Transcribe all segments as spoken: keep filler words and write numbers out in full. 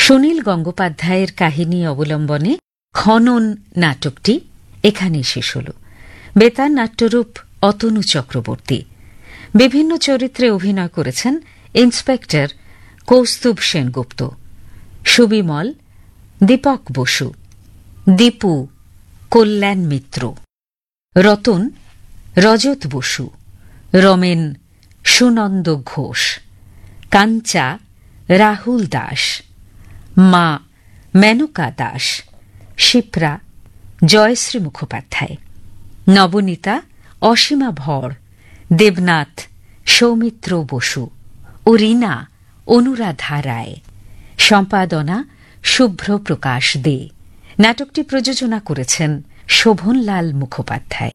সুনীল গঙ্গোপাধ্যায়ের কাহিনী অবলম্বনে খনন নাটকটি এখানেই শেষ হল। বেতার নাট্যরূপ অতনু চক্রবর্তী। বিভিন্ন চরিত্রে অভিনয় করেছেন ইন্সপেক্টর কৌস্তুভ সেনগুপ্ত, সুবিমল দীপক বসু, দীপু কল্যাণ মিত্র, রতন রজত বসু, রমেন সুনন্দ ঘোষ, কাঞ্চা রাহুল দাস, মা মেনকা দাস, শিপ্রা জয়শ্রী মুখোপাধ্যায়, নবনীতা অসীমা ভর, দেবনাথ সৌমিত্র বসু ও রীনা অনুরাধা রায়। সম্পাদনা শুভ্র প্রকাশ দে। নাটকটি প্রযোজনা করেছেন শোভনলাল মুখোপাধ্যায়।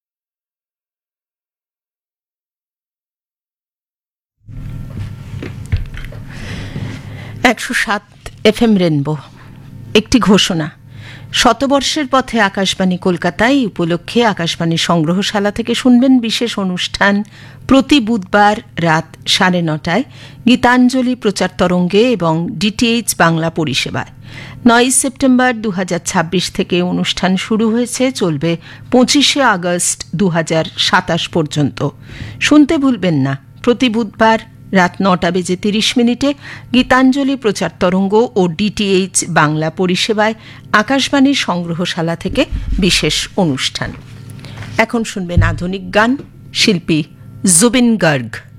একশো সাত এফ এম রেনবো। একটি ঘোষণা। শতবর্ষের পথে আকাশবাণী কলকাতায় উপলক্ষে আকাশবাণী সংগ্রহশালা থেকে শুনবেন বিশেষ অনুষ্ঠান প্রতি বুধবার রাত সাড়ে নটায় গীতাঞ্জলি প্রচার তরঙ্গে এবং ডিটিএইচ বাংলা পরিষেবায়। নয় সেপ্টেম্বর দু হাজার ছাব্বিশ থেকে অনুষ্ঠান শুরু হয়েছে, চলবে পঁচিশে আগস্ট দু হাজার সাতাশ পর্যন্ত। শুনতে ভুলবেন না, প্রতি বুধবার রাত নটা বেজে তিরিশ মিনিটে গীতাঞ্জলি প্রচার তরঙ্গ ও ডিটিএইচ বাংলা পরিষেবায় আকাশবাণীর সংগ্রহশালা থেকে বিশেষ অনুষ্ঠান। এখন শুনবেন আধুনিক গান, শিল্পী জুবিন গার্গ।